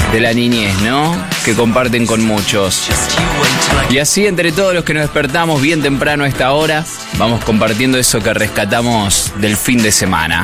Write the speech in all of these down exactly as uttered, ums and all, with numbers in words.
de la niñez, ¿no? Que comparten con muchos. Y así, entre todos los que nos despertamos bien temprano a esta hora, vamos compartiendo eso que rescatamos del fin de semana.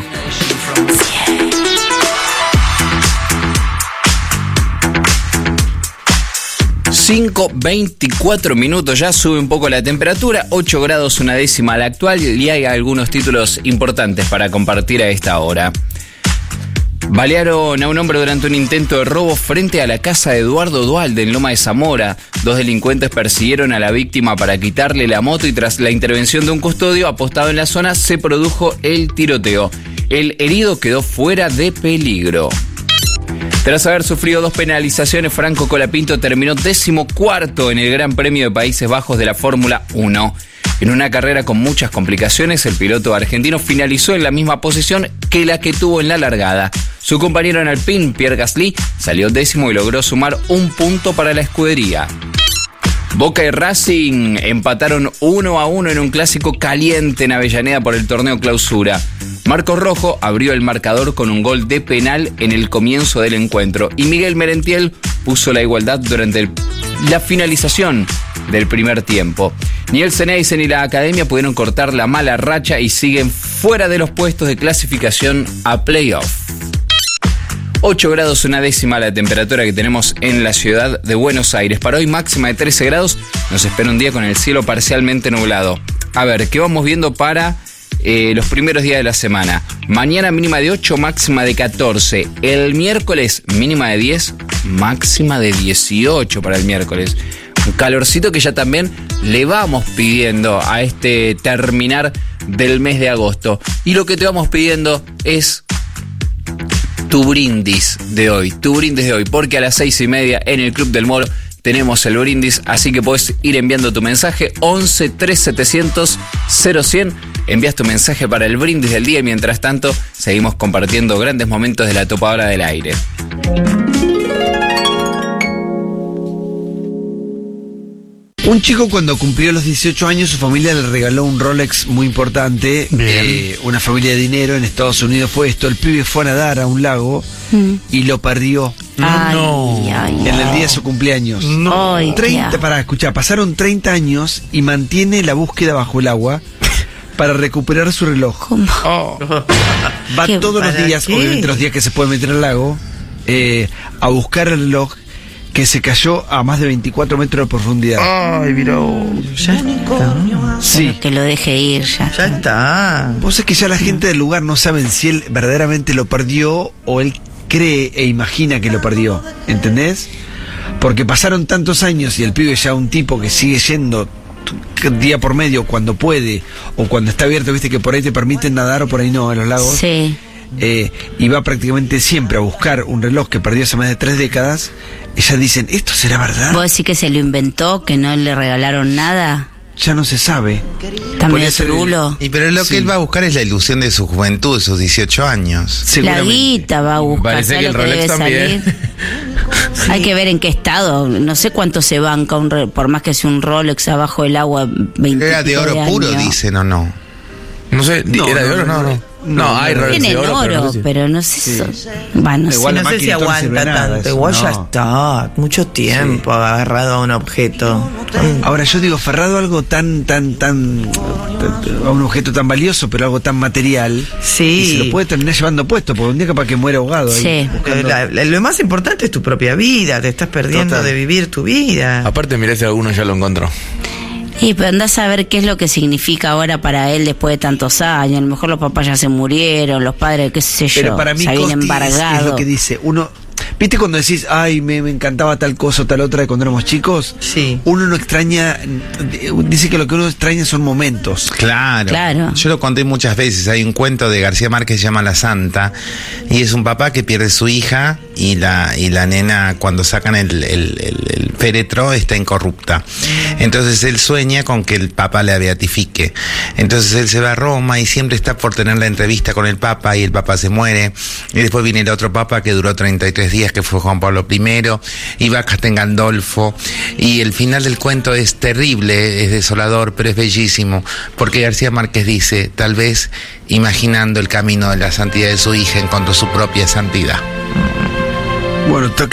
cinco veinticuatro minutos, ya sube un poco la temperatura, ocho grados una décima la actual, y hay algunos títulos importantes para compartir a esta hora. Balearon a un hombre durante un intento de robo frente a la casa de Eduardo Duhalde en Loma de Zamora. Dos delincuentes persiguieron a la víctima para quitarle la moto y tras la intervención de un custodio apostado en la zona se produjo el tiroteo. El herido quedó fuera de peligro. Tras haber sufrido dos penalizaciones, Franco Colapinto terminó decimocuarto en el Gran Premio de Países Bajos de la Fórmula uno. En una carrera con muchas complicaciones, el piloto argentino finalizó en la misma posición que la que tuvo en la largada. Su compañero en Alpine, Pierre Gasly, salió décimo y logró sumar un punto para la escudería. Boca y Racing empataron uno a uno en un clásico caliente en Avellaneda por el torneo Clausura. Marcos Rojo abrió el marcador con un gol de penal en el comienzo del encuentro y Miguel Merentiel puso la igualdad durante el, la finalización del primer tiempo. Ni el Ceneice ni la Academia pudieron cortar la mala racha y siguen fuera de los puestos de clasificación a playoff. ocho grados una décima la temperatura que tenemos en la ciudad de Buenos Aires. Para hoy máxima de trece grados, nos espera un día con el cielo parcialmente nublado. A ver, ¿qué vamos viendo para eh, los primeros días de la semana? Mañana mínima de ocho, máxima de catorce. El miércoles mínima de diez, máxima de dieciocho para el miércoles. Un calorcito que ya también le vamos pidiendo a este terminar del mes de agosto. Y lo que te vamos pidiendo es tu brindis de hoy, tu brindis de hoy, porque a las seis y media en el Club del Moro tenemos el brindis, así que puedes ir enviando tu mensaje, once tres setecientos cero cien, envías tu mensaje para el brindis del día y mientras tanto seguimos compartiendo grandes momentos de la topadora del aire. Un chico cuando cumplió los dieciocho años, su familia le regaló un Rolex muy importante, eh, una familia de dinero, en Estados Unidos fue esto, el pibe fue a nadar a un lago mm. y lo perdió. Ay, no. Ay, ay, en el día de su cumpleaños. No. Ay, treinta, para escuchar, pasaron treinta años y mantiene la búsqueda bajo el agua para recuperar su reloj. ¿Cómo? Oh. Va todos los días, qué? obviamente los días que se puede meter al lago, eh, a buscar el reloj que se cayó a más de veinticuatro metros de profundidad. Ay, mira, ya está. Sí. Pero que lo deje ir ya. Ya está. Vos es que ya la gente del lugar no saben si él verdaderamente lo perdió o él cree e imagina que lo perdió. ¿Entendés? Porque pasaron tantos años y el pibe ya un tipo que sigue yendo día por medio cuando puede o cuando está abierto, viste que por ahí te permiten nadar o por ahí no en los lagos. Sí. Eh, y va prácticamente siempre a buscar un reloj que perdió hace más de tres décadas. Ellas dicen, ¿esto será verdad? ¿Vos decís que se lo inventó, que no le regalaron nada? Ya no se sabe. Está medio trulo. Y pero lo Sí. que él va a buscar es la ilusión de su juventud, de sus dieciocho años. La guita va a buscar. Parece que el lo que Rolex debe también. salir? Sí. Hay que ver en qué estado. No sé cuánto se banca, un re... por más que sea un Rolex abajo del agua. veinte Era de oro de puro, años. dicen o no. No sé, No, ¿era de no, oro? No, no, no. no, No, hay no, Rolex Tienen de oro, oro, pero no sé si- pero no sé. Sí. So... Va, no Igual sé. la No sé si maquinita no aguanta sirve nada, tanto. eso, Igual ya no. está. Mucho tiempo agarrado a un objeto. Ahora yo digo, aferrado a algo tan, tan, tan, a un objeto tan valioso, pero algo tan material, Sí. y se lo puede terminar llevando puesto, porque un día capaz que muere ahogado ahí, Sí. buscando- La- la- lo más importante es tu propia vida. Te estás perdiendo Total. de vivir tu vida. Aparte, mirá si alguno ya lo encontró. Sí, pero andás a ver qué es lo que significa ahora para él después de tantos años. A lo mejor los papás ya se murieron, los padres, qué sé yo, Pero para mí se habían Costi, es, embargado. es lo que dice, uno, ¿viste cuando decís, ay, me, me encantaba tal cosa o tal otra de cuando éramos chicos? Sí. Uno no extraña, dice que lo que uno extraña son momentos. Claro. Claro. Yo lo conté muchas veces. Hay un cuento de García Márquez que se llama La Santa. Y es un papá que pierde su hija y la, y la nena, cuando sacan el, el, el, el féretro, está incorrupta. Entonces él sueña con que el Papa le beatifique. Entonces él se va a Roma y siempre está por tener la entrevista con el Papa y el Papa se muere. Y después viene el otro Papa que duró treinta y tres días, que fue Juan Pablo primero, y va a Castel Gandolfo. Y el final del cuento es terrible, es desolador, pero es bellísimo, porque García Márquez dice, tal vez imaginando el camino de la santidad de su hija, encontró su propia santidad. Bueno,